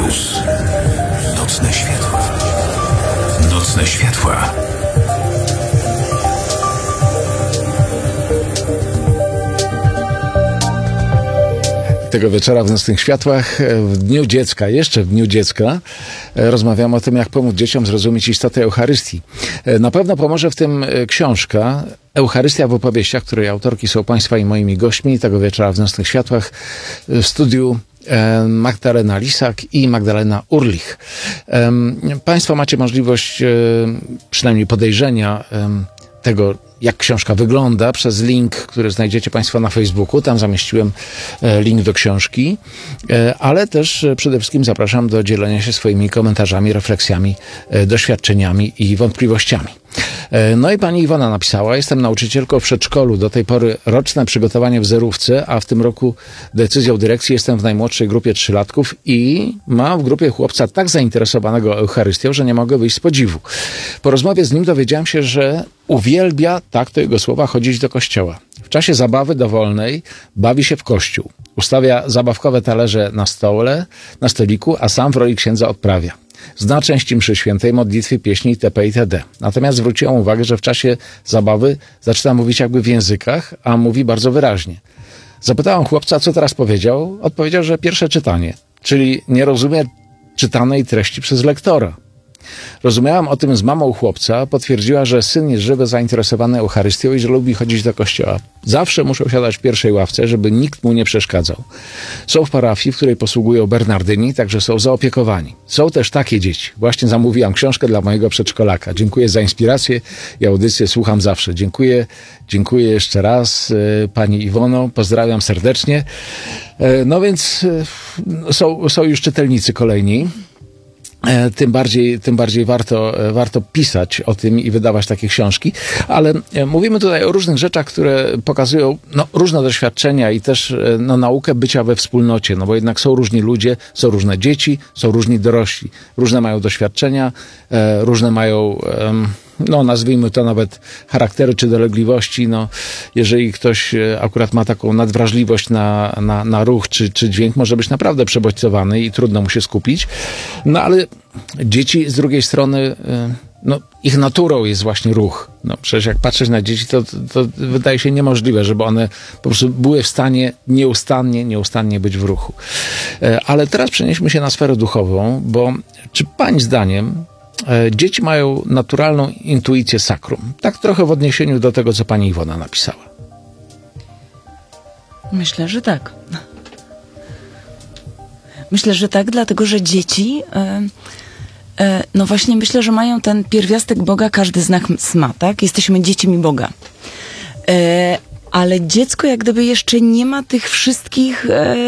Plus. Nocne światła. Nocne światła. Tego wieczora w Nocnych Światłach, w Dniu Dziecka, jeszcze w Dniu Dziecka, rozmawiamy o tym, jak pomóc dzieciom zrozumieć istotę Eucharystii. Na pewno pomoże w tym książka Eucharystia w opowieściach, której autorki są Państwa i moimi gośćmi tego wieczora w Nocnych Światłach w studiu Magdalena Lisak i Magdalena Urlich. Państwo macie możliwość przynajmniej podejrzenia tego, jak książka wygląda, przez link, który znajdziecie Państwo na Facebooku. Tam zamieściłem link do książki, ale też przede wszystkim zapraszam do dzielenia się swoimi komentarzami, refleksjami, doświadczeniami i wątpliwościami. No i pani Iwona napisała: jestem nauczycielką w przedszkolu, do tej pory roczne przygotowanie w zerówce, a w tym roku decyzją dyrekcji jestem w najmłodszej grupie 3-latków i mam w grupie chłopca tak zainteresowanego Eucharystią, że nie mogę wyjść z podziwu. Po rozmowie z nim dowiedziałem się, że uwielbia, tak to jego słowa, chodzić do kościoła. W czasie zabawy dowolnej bawi się w kościół. Ustawia zabawkowe talerze na stoliku, a sam w roli księdza odprawia. Zna części mszy świętej, modlitwy, pieśni itp. itd. Natomiast zwróciłem uwagę, że w czasie zabawy zaczyna mówić jakby w językach, a mówi bardzo wyraźnie. Zapytałem chłopca, co teraz powiedział. Odpowiedział, że pierwsze czytanie, czyli nie rozumie czytanej treści przez lektora. Rozmawiałam o tym z mamą chłopca, potwierdziła, że syn jest żywo zainteresowany Eucharystią i że lubi chodzić do kościoła. Zawsze muszą siadać w pierwszej ławce, żeby nikt mu nie przeszkadzał. Są w parafii, w której posługują Bernardyni, także są zaopiekowani. Są też takie dzieci. Właśnie zamówiłam książkę dla mojego przedszkolaka. Dziękuję za inspirację i audycję, słucham zawsze. Dziękuję jeszcze raz pani Iwono, pozdrawiam serdecznie. No więc są już czytelnicy kolejni. Tym bardziej warto pisać o tym i wydawać takie książki, ale mówimy tutaj o różnych rzeczach, które pokazują różne doświadczenia i też naukę bycia we wspólnocie, bo jednak są różni ludzie, są różne dzieci, są różni dorośli, różne mają doświadczenia, różne mają nazwijmy to nawet charaktery czy dolegliwości. Jeżeli ktoś akurat ma taką nadwrażliwość na ruch czy dźwięk, może być naprawdę przebodźcowany i trudno mu się skupić. Ale dzieci z drugiej strony, ich naturą jest właśnie ruch. Przecież jak patrzeć na dzieci, to wydaje się niemożliwe, żeby one po prostu były w stanie nieustannie być w ruchu. Ale teraz przenieśmy się na sferę duchową, bo czy pani zdaniem dzieci mają naturalną intuicję sakrum? Tak trochę w odniesieniu do tego, co pani Iwona napisała. Myślę, że tak. Myślę, że tak, dlatego że dzieci, właśnie myślę, że mają ten pierwiastek Boga, każdy z nas ma, tak? Jesteśmy dziećmi Boga. Ale dziecko jak gdyby jeszcze nie ma tych wszystkich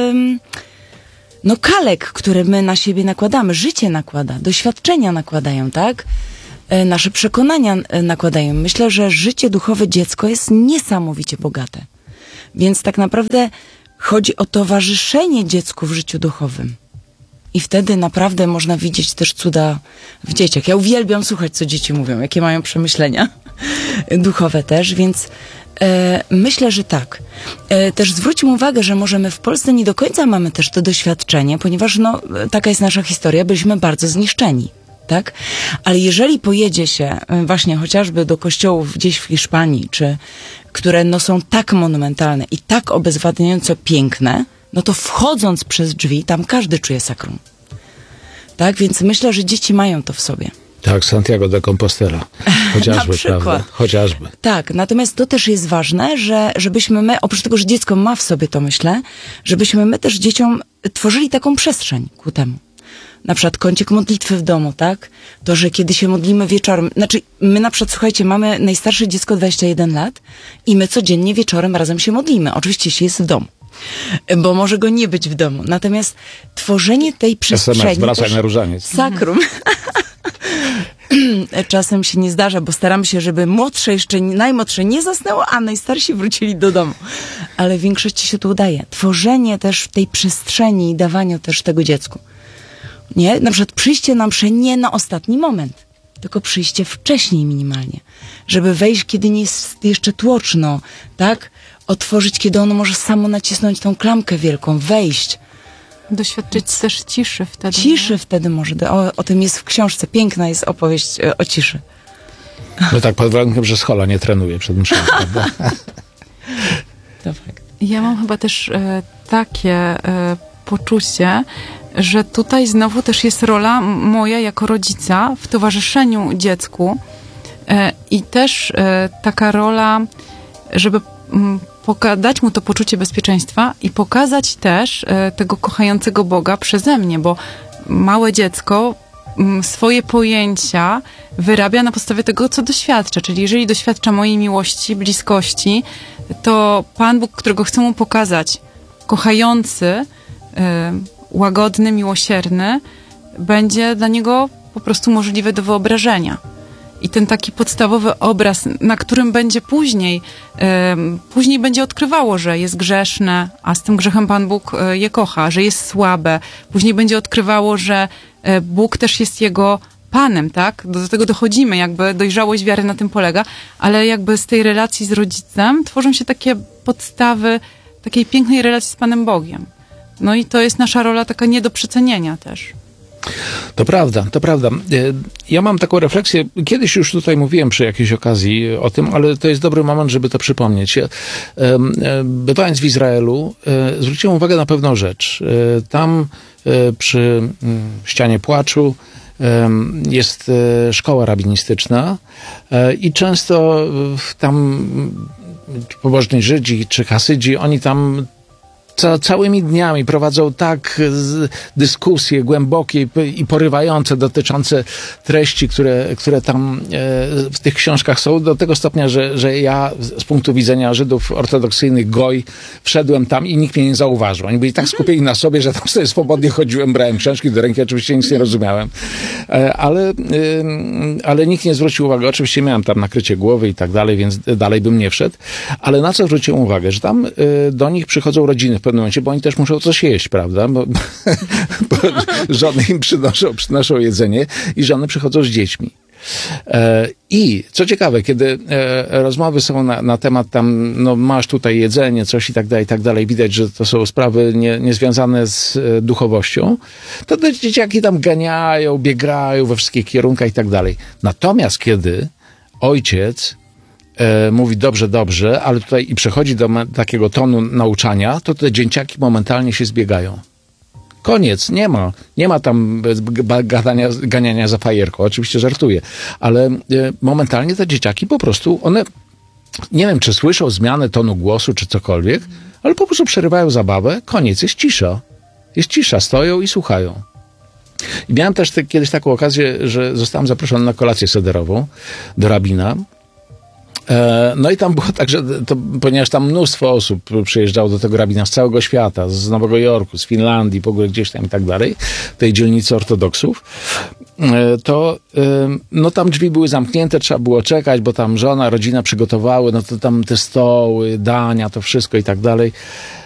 kalek, które my na siebie nakładamy. Życie nakłada, doświadczenia nakładają, tak? Nasze przekonania nakładają. Myślę, że życie duchowe dziecko jest niesamowicie bogate. Więc tak naprawdę chodzi o towarzyszenie dziecku w życiu duchowym. I wtedy naprawdę można widzieć też cuda w dzieciach. Ja uwielbiam słuchać, co dzieci mówią, jakie mają przemyślenia duchowe też, więc myślę, że tak. Też zwróćmy uwagę, że może my w Polsce nie do końca mamy też to doświadczenie, ponieważ taka jest nasza historia, byliśmy bardzo zniszczeni, tak? Ale jeżeli pojedzie się właśnie chociażby do kościołów gdzieś w Hiszpanii, które są tak monumentalne i tak obezwładniająco piękne, to wchodząc przez drzwi, tam każdy czuje sakrum. Tak? Więc myślę, że dzieci mają to w sobie. Tak, Santiago de Compostela. Chociażby, prawda? Chociażby. Tak, natomiast to też jest ważne, żebyśmy my, oprócz tego, że dziecko ma w sobie to, myślę, żebyśmy my też dzieciom tworzyli taką przestrzeń ku temu. Na przykład kącik modlitwy w domu, tak? To, że kiedy się modlimy wieczorem, my na przykład, słuchajcie, mamy najstarsze dziecko 21 lat i my codziennie wieczorem razem się modlimy. Oczywiście, jeśli jest w domu. Bo może go nie być w domu. Natomiast tworzenie tej przestrzeni... Wracaj na różaniec. Sakrum. Czasem się nie zdarza, bo staramy się, żeby najmłodsze nie zasnęło, a najstarsi wrócili do domu. Ale w większości się to udaje. Tworzenie też tej przestrzeni i dawanie też tego dziecku. Nie? Na przykład przyjście na mszę nie na ostatni moment, tylko przyjście wcześniej minimalnie. Żeby wejść, kiedy nie jest jeszcze tłoczno, tak? Otworzyć, kiedy ono może samo nacisnąć tą klamkę wielką, wejść. Doświadczyć też ciszy wtedy. Ciszy wtedy może. O tym jest w książce. Piękna jest opowieść o ciszy. No tak, pod warunkiem, że schola nie trenuje przed mszą, prawda? To fakt. Ja mam chyba też takie poczucie, że tutaj znowu też jest rola moja jako rodzica w towarzyszeniu dziecku i też taka rola, żeby dać mu to poczucie bezpieczeństwa i pokazać też tego kochającego Boga przeze mnie, bo małe dziecko swoje pojęcia wyrabia na podstawie tego, co doświadcza. Czyli jeżeli doświadcza mojej miłości, bliskości, to Pan Bóg, którego chcę mu pokazać, kochający, łagodny, miłosierny, będzie dla niego po prostu możliwy do wyobrażenia. I ten taki podstawowy obraz, na którym będzie później będzie odkrywało, że jest grzeszne, a z tym grzechem Pan Bóg je kocha, że jest słabe. Później będzie odkrywało, że Bóg też jest jego Panem, tak? Do tego dochodzimy, jakby dojrzałość wiary na tym polega, ale jakby z tej relacji z rodzicem tworzą się takie podstawy takiej pięknej relacji z Panem Bogiem. No i to jest nasza rola taka nie do przecenienia też. To prawda, to prawda. Ja mam taką refleksję, kiedyś już tutaj mówiłem przy jakiejś okazji o tym, ale to jest dobry moment, żeby to przypomnieć. Bywając w Izraelu, zwróciłem uwagę na pewną rzecz. Tam przy ścianie płaczu jest szkoła rabinistyczna i często tam pobożni Żydzi czy Hasydzi, oni tam całymi dniami prowadzą tak dyskusje głębokie i porywające dotyczące treści, które tam w tych książkach są, do tego stopnia, że ja z punktu widzenia Żydów ortodoksyjnych goj wszedłem tam i nikt mnie nie zauważył. Oni byli tak skupieni na sobie, że tam sobie swobodnie chodziłem, brałem książki do ręki, oczywiście nic nie rozumiałem. Ale nikt nie zwrócił uwagi. Oczywiście miałem tam nakrycie głowy i tak dalej, więc dalej bym nie wszedł. Ale na co zwróciłem uwagę? Że tam do nich przychodzą rodziny w pewnym momencie, bo oni też muszą coś jeść, prawda? Bo żony im przynoszą jedzenie i żony przychodzą z dziećmi. I co ciekawe, kiedy rozmowy są na temat tam, no masz tutaj jedzenie, coś i tak dalej, widać, że to są sprawy niezwiązane z duchowością, to te dzieciaki tam ganiają, biegają we wszystkich kierunkach i tak dalej. Natomiast kiedy ojciec mówi dobrze, ale tutaj i przechodzi do takiego tonu nauczania, to te dzieciaki momentalnie się zbiegają. Koniec, nie ma tam ganiania za fajerką, oczywiście żartuję, ale momentalnie te dzieciaki po prostu, one, nie wiem, czy słyszą zmianę tonu głosu, czy cokolwiek, ale po prostu przerywają zabawę, koniec, jest cisza, stoją i słuchają. I miałem też kiedyś taką okazję, że zostałem zaproszony na kolację sederową do rabina. No i tam było tak, że ponieważ tam mnóstwo osób przyjeżdżało do tego rabina z całego świata, z Nowego Jorku, z Finlandii, w ogóle gdzieś tam i tak dalej, tej dzielnicy ortodoksów, to no tam drzwi były zamknięte, trzeba było czekać, bo tam rodzina przygotowały, no to tam te stoły, dania, to wszystko i tak dalej.